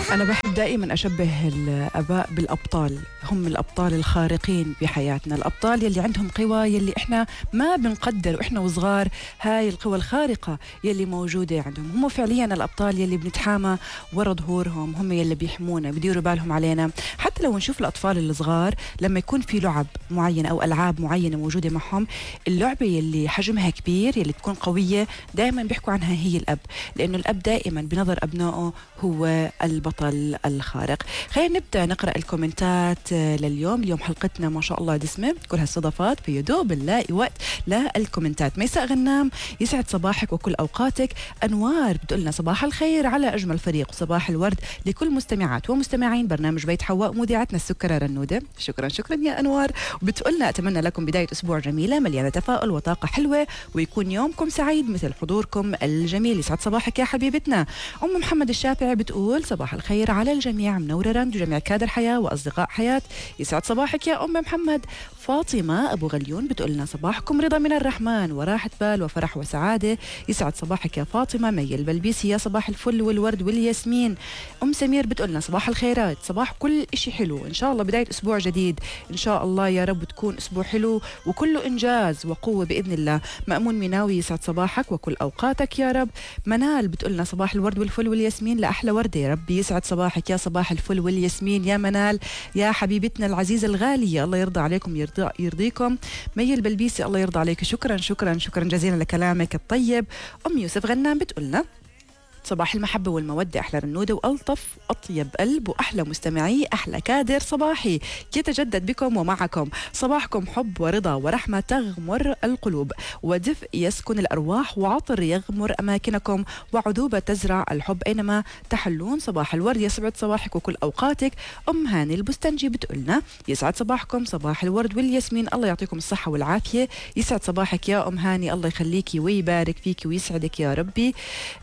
أنا بحب دائما أشبه الآباء بالأبطال، هم الأبطال الخارقين بحياتنا، الأبطال يلي عندهم قوى يلي إحنا ما بنقدر وإحنا وصغار هاي القوى الخارقة يلي موجودة عندهم. هم فعليا الأبطال يلي بنتحامى ورا ظهورهم، هم يلي بيحمونا بديروا بالهم علينا. حتى لو نشوف الأطفال الصغار لما يكون في لعب معينة أو ألعاب معينة موجودة معهم، اللعبة يلي حجمها كبير يلي تكون قوية دائما بيحكوا عنها هي الأب، لأنه الأب دائما بنظر أبنائه هو البطل الخارق. خلينا نبدأ نقرأ الكومنتات لليوم. اليوم حلقتنا ما شاء الله دسمة، كل هالصدفات في يدوب نلاقي وقت للكومنتات. ميساء غنام يسعد صباحك وكل أوقاتك. أنوار بتقولنا صباح الخير على أجمل فريق، وصباح الورد لكل مستمعات ومستمعين برنامج بيت حواء، مذيعتنا السكرة رنودة. شكرا شكرا يا أنوار. وبتقولنا أتمنى لكم بداية أسبوع جميلة مليانة تفاؤل وطاقة حلوة، ويكون يومكم سعيد مثل حضوركم الجميل. يسعد صباحك يا حبيبتنا. أم محمد الشافعي بتقول صباح الخير على الجميع، منورة رند وجميع كادر حياة وأصدقاء حياة. يسعد صباحك يا أم محمد. فاطمة أبو غليون بتقولنا صباحكم رضا من الرحمن وراحة بال وفرح وسعادة. يسعد صباحك يا فاطمة. مي البلبيسي يا صباح الفل والورد والياسمين. أم سمير بتقولنا صباح الخيرات، صباح كل إشي حلو، إن شاء الله بداية أسبوع جديد إن شاء الله يا رب تكون أسبوع حلو وكله إنجاز وقوة بإذن الله. مأمون ميناوي يسعد صباحك وكل أوقاتك يا رب. منال بتقولنا صباح الورد والفل والياسمين لأحلى وردة، يا ربي يسعد صباحك يا صباح الفل والياسمين يا منال يا حبيبتنا العزيزة الغالية، الله يرضى عليكم يرضيكم. مي البلبيسي الله يرضى عليك، شكرا شكرا شكرا جزيلا لكلامك الطيب. أم يوسف غنام بتقولنا صباح المحبة والمودة، أحلى رنودة وألطف أطيب قلب وأحلى مستمعي، أحلى كادر صباحي يتجدد بكم ومعكم. صباحكم حب ورضا ورحمة تغمر القلوب، ودفء يسكن الأرواح، وعطر يغمر أماكنكم، وعذوبة تزرع الحب أينما تحلون. صباح الورد يسعد صباحك وكل أوقاتك. أم هاني البستنجي بتقولنا يسعد صباحكم صباح الورد والياسمين، الله يعطيكم الصحة والعافية. يسعد صباحك يا أم هاني، الله يخليكي ويبارك فيكي ويسعدك يا ربي.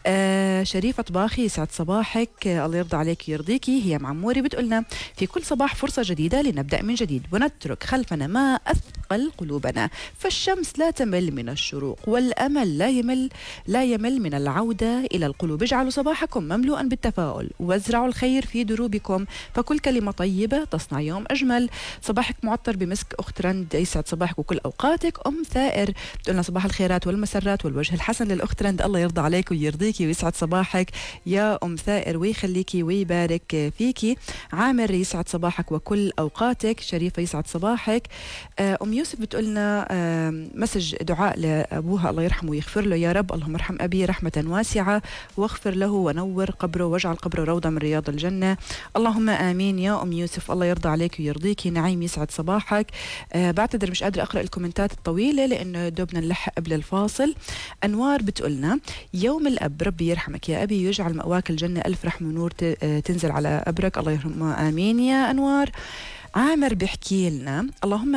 شريفة طباخي يسعد صباحك، الله يرضى عليك ويرضيكي. هي معموري بتقولنا في كل صباح فرصة جديدة لنبدأ من جديد ونترك خلفنا ما أثقل قلوبنا، فالشمس لا تمل من الشروق والأمل لا يمل من العودة إلى القلوب. اجعلوا صباحكم مملوءا بالتفاؤل وازرعوا الخير في دروبكم، فكل كلمة طيبة تصنع يوم أجمل. صباحك معطر بمسك أخت رند، يسعد صباحك وكل أوقاتك. أم ثائر بتقولنا صباح الخيرات والمسرات والوجه الحسن للأخت رند، الله يرضى عليك ويرضيكي ويسعد صباحك يا أم ثائر ويخليكي ويبارك فيكي. عامر يسعد صباحك وكل أوقاتك. شريفة يسعد صباحك. أم يوسف بتقولنا مسج دعاء لأبوها الله يرحمه ويغفر له يا رب، اللهم ارحم أبي رحمة واسعة واغفر له ونور قبره واجعل قبره روضة من رياض الجنة، اللهم آمين يا أم يوسف، الله يرضى عليك ويرضيكي. نعيم يسعد صباحك. بعتذر مش قادرة أقرأ الكومنتات الطويلة لأنه دوبنا نلحق قبل الفاصل. أنوار بتقولنا يوم الأب ربي يرحمك يا أبي يجعل مأواك الجنة، ألف رحمة ونور تنزل على أبرك، الله يرحمه آمين يا أنوار. عامر بيحكي لنا اللهم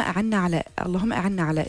أعنا على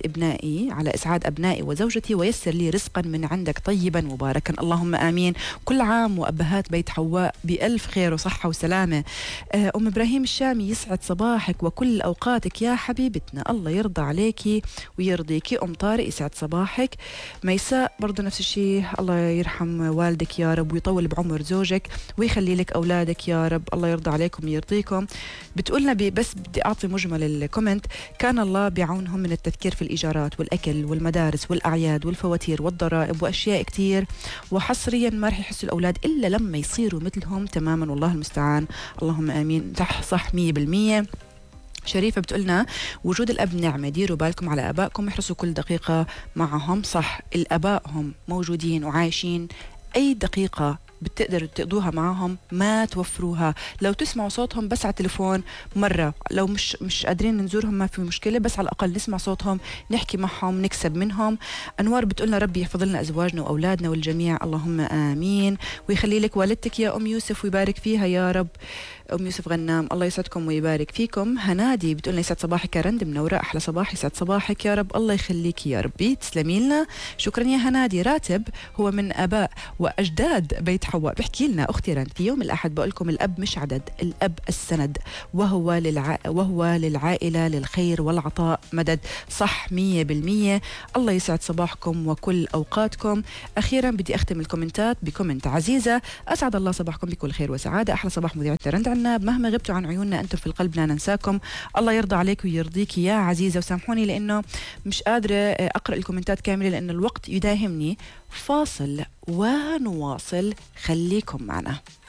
إسعاد أبنائي وزوجتي، ويسر لي رزقا من عندك طيبا مباركا، اللهم آمين. كل عام وأبهات بيت حواء بألف خير وصحة وسلامة. أم إبراهيم الشامي يسعد صباحك وكل أوقاتك يا حبيبتنا، الله يرضى عليكي ويرضيكي. أم طارق يسعد صباحك. ميساء برضو نفس الشيء، الله يرحم والدك يا رب ويطول بعمر زوجك ويخلي لك أولادك يا رب، الله يرضى عليكم ويرضيكم. بتقولنا بس بدي أعطي مجمل الكومنت، كان الله بعونهم من التفكير في الإيجارات والأكل والمدارس والأعياد والفواتير والضرائب وأشياء كتير، وحصريا ما رح يحسوا الأولاد إلا لما يصيروا مثلهم تماما، والله المستعان، اللهم آمين. صح 100%. شريفة بتقولنا وجود الأب نعمة، ديروا بالكم على أبائكم، احرصوا كل دقيقة معهم. صح، الأبائهم موجودين وعايشين، أي دقيقة بتقدروا تقضوها معهم ما توفروها. لو تسمعوا صوتهم بس على التليفون مرة، لو مش قادرين نزورهم ما في مشكلة، بس على الأقل نسمع صوتهم، نحكي معهم، نكسب منهم. أنوار بتقولنا ربي يحفظ لنا أزواجنا وأولادنا والجميع، اللهم آمين. ويخلي لك والدتك يا أم يوسف ويبارك فيها يا رب. أم يوسف غنام الله يسعدكم ويبارك فيكم. هنادي بتقولنا يسعد صباحك يا رند منورة، أحلى صباح، يسعد صباحك يا رب، الله يخليك يا ربي، تسلمي لنا، شكرا يا هنادي. راتب هو من آباء وأجداد بيت حواء بحكي لنا أختي رند في يوم الأحد بقول لكم الأب مش عدد، الأب السند، وهو للعائلة للخير والعطاء مدد. صح 100%. الله يسعد صباحكم وكل أوقاتكم. أخيرا بدي أختم الكومنتات بكومنت عزيزة: أسعد الله صباحكم بكل خير وسعادة، أحلى صباح مذيعة رند عناب، مهما غبتوا عن عيوننا أنتم في القلب لا ننساكم. الله يرضى عليك ويرضيك يا عزيزة، وسامحوني لأنه مش قادرة أقرأ الكومنتات كاملة لأن الوقت يداهمني. فاصل ونواصل، خليكم معنا.